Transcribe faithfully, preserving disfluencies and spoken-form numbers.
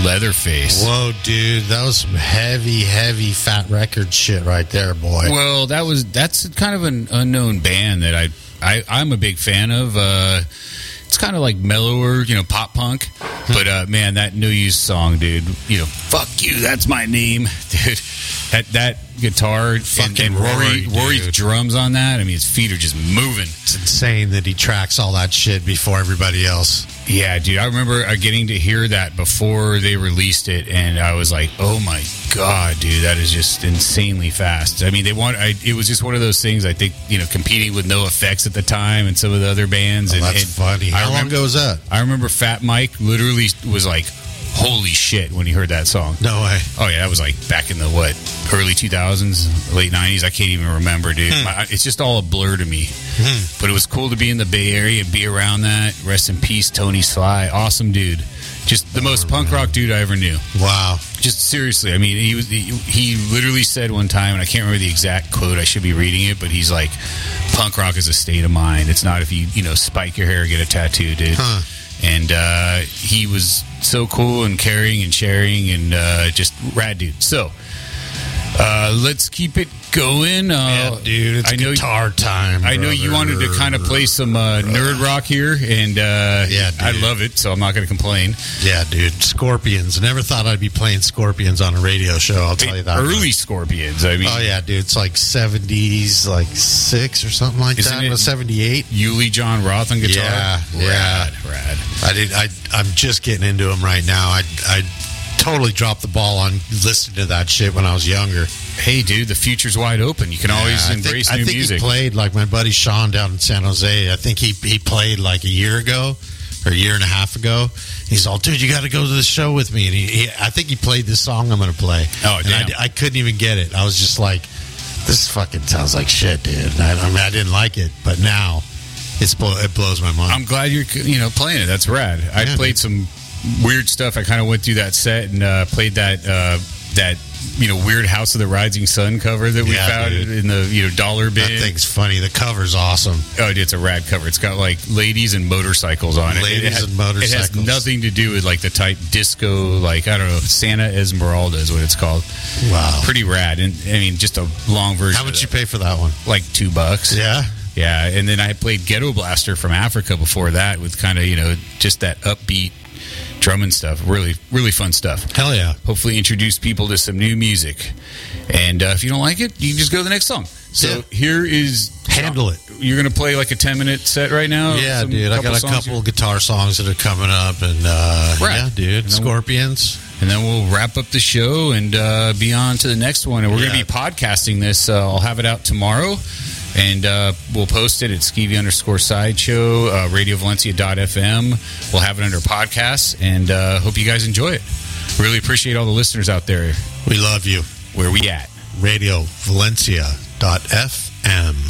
Leatherface. Whoa, dude, that was some heavy, heavy Fat Record shit right there, boy. Well, that was that's kind of an unknown band that I, I I'm a big fan of. Uh, it's kind of like mellower, you know, pop punk. But uh, man, that No Use song, dude. You know, fuck you. That's my name, dude. That that guitar and, and Rory, Rory Rory's drums on that. I mean, his feet are just moving. It's insane that he tracks all that shit before everybody else. Yeah, dude. I remember uh, getting to hear that before they released it, and I was like, "Oh my god, dude, that is just insanely fast." I mean, they want. I, it was just one of those things. I think you know, competing with No Effects at the time and some of the other bands. Oh, and, that's and funny. How I long remember, ago was that? I remember Fat Mike literally was like, "Holy shit!" when he heard that song. No way. Oh yeah, that was like back in the what early two thousands, late nineties. I can't even remember, dude. Hmm. My, it's just all a blur to me. Hmm. But it was cool to be in the Bay Area and be around that. Rest in peace, Tony Sly. Awesome dude. Just the most punk rock dude I ever knew. Wow. Just seriously, I mean, he was he, he literally said one time, and I can't remember the exact quote. I should be reading it, but he's like, "Punk rock is a state of mind. It's not if you you know spike your hair or get a tattoo, dude." Huh. And uh, he was so cool and caring and sharing and uh, just rad dude. So uh, let's keep it going. Uh, Yeah, dude, it's I know, guitar time. I know you brother. wanted to kind of play some uh, nerd rock here, and uh, Yeah, dude. I love it, so I'm not going to complain. Yeah, dude. Scorpions. I never thought I'd be playing Scorpions on a radio show. I'll tell you that. Early Scorpions. I mean, Oh, yeah, dude. It's like seventies, like six or something like Isn't that. it- No, seventy-eight. Yuli John Roth on guitar. Yeah, rad, yeah. rad. I did. I. I'm just getting into them right now. I. I totally dropped the ball on listening to that shit when I was younger. Hey, dude, the future's wide open. You can always Yeah, I embrace think, new I think music. he played like my buddy Sean down in San Jose. I think he he played like a year ago or a year and a half ago. He's all, dude, you got to go to the show with me. And he, he I think he played this song I'm going to play. Oh, and damn. I, I couldn't even get it. I was just like, this fucking sounds like shit, dude. And I, I mean, I didn't like it, but now it's blow, it blows my mind. I'm glad you're you know playing it. That's rad. I Yeah, played dude. some weird stuff. I kind of went through that set and uh, played that uh, that you know weird House of the Rising Sun cover that we Yeah, found dude. in the you know dollar bin. That thing's funny. The cover's awesome. Oh, dude, it's a rad cover. It's got like ladies and motorcycles on it. Ladies it has, and motorcycles. It has nothing to do with like the type disco, like I don't know, Santa Esmeralda is what it's called. Wow. Pretty rad. And I mean, just a long version. How of much you that. pay for that one? Like two bucks. Yeah. Yeah, and then I played Ghetto Blaster from Africa before that with kind of, you know, just that upbeat drumming stuff. Really, really fun stuff. Hell yeah. Hopefully introduce people to some new music. And uh, if you don't like it, you can just go to the next song. So Yeah. here is... Handle it. You're going to play like a ten-minute set right now? Yeah, Some dude. I got a songs couple here? guitar songs that are coming up. And, uh, Right. yeah, dude. And then- Scorpions. And then we'll wrap up the show and uh, be on to the next one. And we're Yeah. going to be podcasting this. Uh, I'll have it out tomorrow. And uh, we'll post it at Skeevy underscore sideshow, uh, radio valencia dot f m. We'll have it under podcasts. And uh, hope you guys enjoy it. Really appreciate all the listeners out there. We love you. Where we at? radio valencia dot f m